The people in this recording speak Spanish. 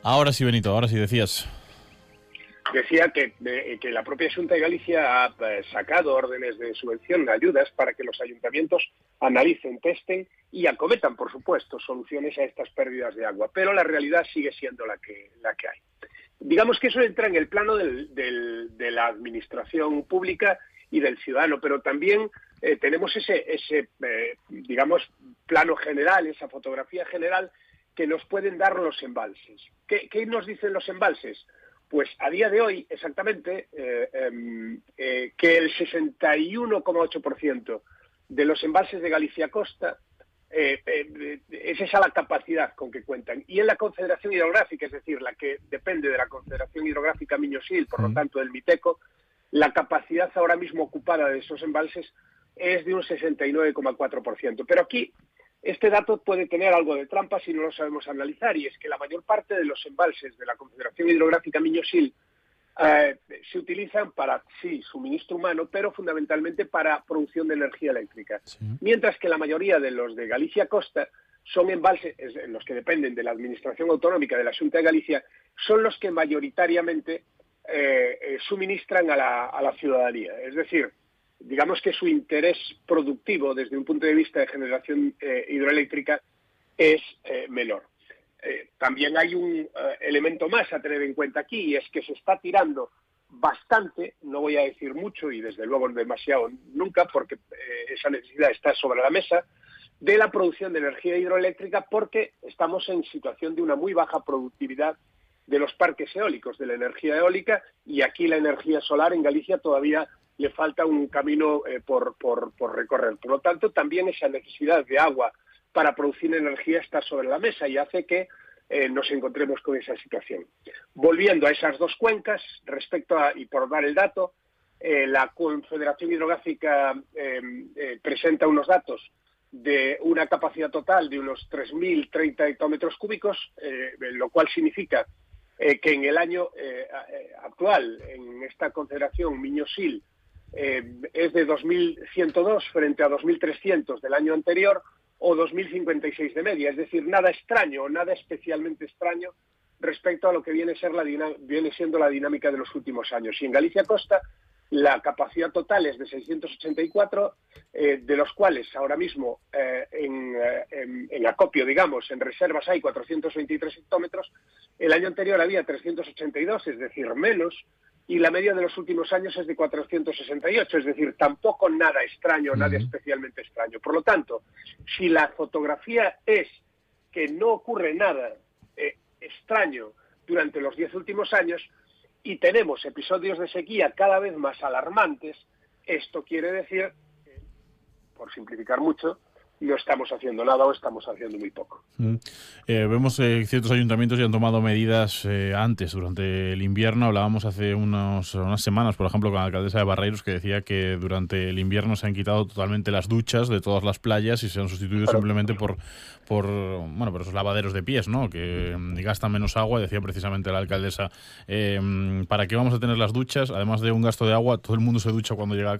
Ahora sí, Benito, ahora sí decías. Decía que la propia Xunta de Galicia ha sacado órdenes de subvención, ayudas, para que los ayuntamientos analicen, testen y acometan, por supuesto, soluciones a estas pérdidas de agua. Pero la realidad sigue siendo la que hay. Digamos que eso entra en el plano de la administración pública y del ciudadano, pero también tenemos ese plano general, esa fotografía general que nos pueden dar los embalses. ¿Qué nos dicen los embalses? Pues a día de hoy, exactamente, que el 61,8% de los embalses de Galicia Costa, es esa la capacidad con que cuentan. Y en la Confederación Hidrográfica, es decir, la que depende de la Confederación Hidrográfica Miño-Sil, por lo tanto del Miteco, la capacidad ahora mismo ocupada de esos embalses es de un 69,4%. Pero aquí este dato puede tener algo de trampa si no lo sabemos analizar, y es que la mayor parte de los embalses de la Confederación Hidrográfica Miño-Sil se utilizan para, sí, suministro humano, pero fundamentalmente para producción de energía eléctrica. Sí. Mientras que la mayoría de los de Galicia Costa son embalses, los que dependen de la Administración Autonómica de la Xunta de Galicia, son los que mayoritariamente suministran a la ciudadanía. Es decir, digamos que su interés productivo desde un punto de vista de generación hidroeléctrica es menor. También hay un elemento más a tener en cuenta aquí, y es que se está tirando bastante, no voy a decir mucho y desde luego demasiado nunca, porque esa necesidad está sobre la mesa, de la producción de energía hidroeléctrica, porque estamos en situación de una muy baja productividad de los parques eólicos, de la energía eólica, y aquí la energía solar en Galicia todavía le falta un camino por recorrer. Por lo tanto, también esa necesidad de agua para producir energía está sobre la mesa y hace que nos encontremos con esa situación. Volviendo a esas dos cuencas, y por dar el dato, la Confederación Hidrográfica presenta unos datos de una capacidad total de unos 3.030 hectómetros cúbicos, lo cual significa que en el año actual, en esta Confederación Miño-Sil, es de 2.102 frente a 2.300 del año anterior, o 2.056 de media, es decir, nada extraño, nada especialmente extraño respecto a lo que viene siendo la dinámica de los últimos años. Y en Galicia Costa la capacidad total es de 684, de los cuales ahora mismo en acopio, digamos, en reservas hay 423 hectómetros, el año anterior había 382, es decir, menos, y la media de los últimos años es de 468, es decir, tampoco nada extraño, nada especialmente extraño. Por lo tanto, si la fotografía es que no ocurre nada extraño durante los 10 últimos años y tenemos episodios de sequía cada vez más alarmantes, esto quiere decir que, por simplificar mucho, no estamos haciendo nada o estamos haciendo muy poco. Vemos que ciertos ayuntamientos ya han tomado medidas antes, durante el invierno. Hablábamos hace unas semanas, por ejemplo, con la alcaldesa de Barreiros, que decía que durante el invierno se han quitado totalmente las duchas de todas las playas y se han sustituido simplemente por esos lavaderos de pies, ¿no? Que gastan menos agua. Decía precisamente la alcaldesa, ¿para qué vamos a tener las duchas? Además de un gasto de agua, todo el mundo se ducha cuando llega a